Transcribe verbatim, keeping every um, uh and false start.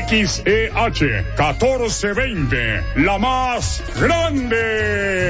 X E H catorce veinte, la más grande.